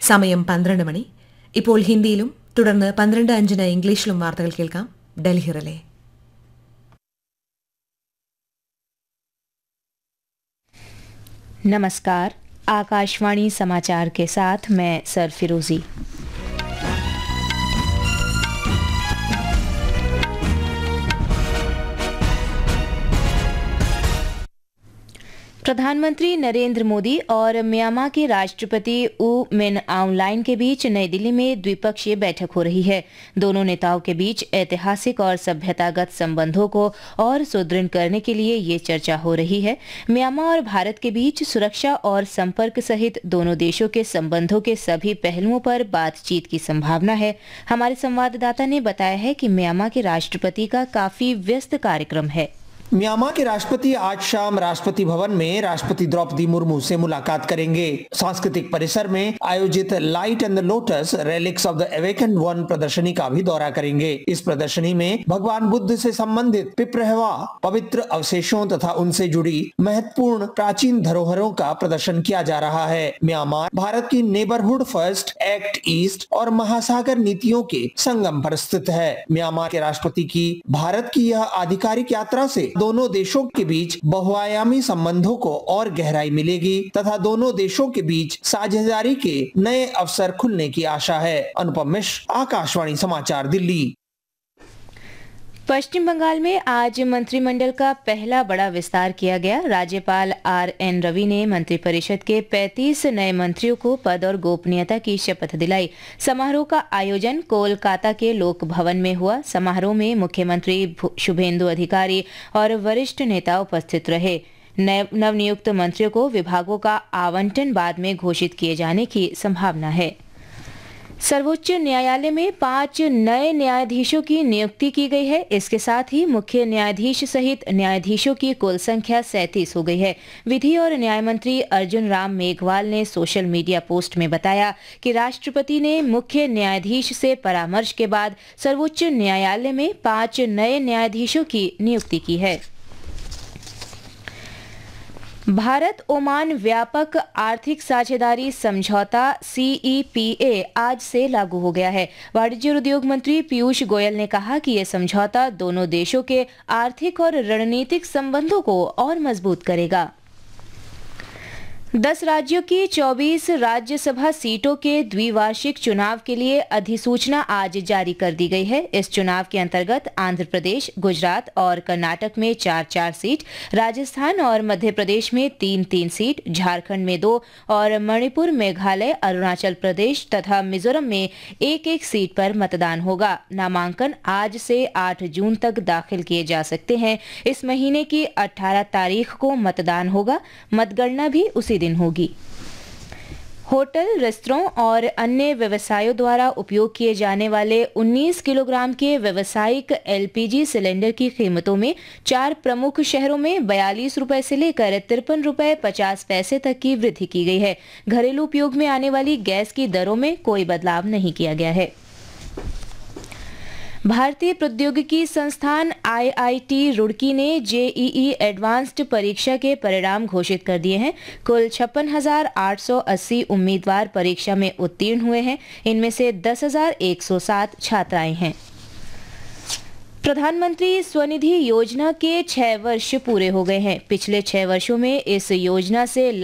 സമയം 12 മണി. ഇപ്പോൾ ഹിന്ദിയിലും തുടർന്ന് 12:05 ഇംഗ്ലീഷിലും വാർത്തകൾ കേൾക്കാം. ഡൽഹി റിലേ. नमस्कार, आकाशवाणी समाचार के साथ मैं सरफिरोजी। प्रधानमंत्री नरेंद्र मोदी और म्यांमार के राष्ट्रपति ऊ मिन आउंग के बीच नई दिल्ली में द्विपक्षीय बैठक हो रही है। दोनों नेताओं के बीच ऐतिहासिक और सभ्यतागत संबंधों को और सुदृढ़ करने के लिए ये चर्चा हो रही है। म्यांमार और भारत के बीच सुरक्षा और संपर्क सहित दोनों देशों के संबंधों के सभी पहलुओं पर बातचीत की संभावना है। हमारे संवाददाता ने बताया है कि म्यांमार के राष्ट्रपति का काफी व्यस्त कार्यक्रम है। म्यांमार के राष्ट्रपति आज शाम राष्ट्रपति भवन में राष्ट्रपति द्रौपदी मुर्मू से मुलाकात करेंगे। सांस्कृतिक परिसर में आयोजित light and the lotus relics of the awakened one प्रदर्शनी का भी दौरा करेंगे। इस प्रदर्शनी में भगवान बुद्ध से संबंधित पिपरहवा पवित्र अवशेषों तथा उनसे जुड़ी महत्वपूर्ण प्राचीन धरोहरों का प्रदर्शन किया जा रहा है। म्यांमार भारत की नेबरहुड फर्स्ट, एक्ट ईस्ट और महासागर नीतियों के संगम पर स्थित है। म्यांमार के राष्ट्रपति की भारत की यह आधिकारिक यात्रा से दोनों देशों के बीच बहुआयामी संबंधों को और गहराई मिलेगी तथा दोनों देशों के बीच साझेदारी के नए अवसर खुलने की आशा है। अनुपम मिश्र, आकाशवाणी समाचार, दिल्ली। पश्चिम बंगाल में आज मंत्रिमंडल का पहला बड़ा विस्तार किया गया। राज्यपाल आर.एन. रवि ने मंत्रिपरिषद के 35 नए मंत्रियों को पद और गोपनीयता की शपथ दिलाई। समारोह का आयोजन कोलकाता के लोक भवन में हुआ। समारोह में मुख्यमंत्री शुभेंदु अधिकारी और वरिष्ठ नेता उपस्थित रहे। नवनियुक्त मंत्रियों को विभागों का आवंटन बाद में घोषित किए जाने की संभावना है। सर्वोच्च न्यायालय में 5 नए न्यायाधीशों की नियुक्ति की गई है। इसके साथ ही मुख्य न्यायाधीश सहित न्यायाधीशों की कुल संख्या 37 हो गई है। विधि और न्याय मंत्री अर्जुन राम मेघवाल ने सोशल मीडिया पोस्ट में बताया कि राष्ट्रपति ने मुख्य न्यायाधीश से परामर्श के बाद सर्वोच्च न्यायालय में 5 नए न्यायाधीशों की नियुक्ति की है। भारत ओमान व्यापक आर्थिक साझेदारी समझौता CEPA आज से लागू हो गया है। वाणिज्य और उद्योग मंत्री पीयूष गोयल ने कहा कि यह समझौता दोनों देशों के आर्थिक और रणनीतिक संबंधों को और मजबूत करेगा। 10 राज्यों की 24 राज्यसभा सीटों के द्विवार्षिक चुनाव के लिए अधिसूचना आज जारी कर दी गई है। इस चुनाव के अंतर्गत आंध्र प्रदेश, गुजरात और कर्नाटक में 4-4 सीट, राजस्थान और मध्य प्रदेश में 3-3 सीट, झारखंड में 2 और मणिपुर, मेघालय, अरुणाचल प्रदेश तथा मिजोरम में 1-1 सीट पर मतदान होगा। नामांकन आज से 8 जून तक दाखिल किए जा सकते हैं। इस महीने की 18 तारीख को मतदान होगा। मतगणना भी उसी होगी। होटल, रेस्तरां और अन्य व्यवसायों द्वारा उपयोग किए जाने वाले 19 किलोग्राम के व्यावसायिक LPG सिलेंडर की कीमतों में 4 प्रमुख शहरों में 42 रुपए से लेकर 53 रुपए 50 पैसे तक की वृद्धि की गई है। घरेलू उपयोग में आने वाली गैस की दरों में कोई बदलाव नहीं किया गया है। भारतीय प्रौद्योगिकी संस्थान IIT रुड़की ने JEE एडवांस्ड परीक्षा के परिणाम घोषित कर दिए हैं। कुल 56,880 उम्मीदवार परीक्षा में उत्तीर्ण हुए हैं। इनमें से 10,107 छात्राएं हैं। प्रधानमंत्री स्वनिधि योजना के 6 वर्ष पूरे हो गए हैं। पिछले 6 वर्षों में इस योजना से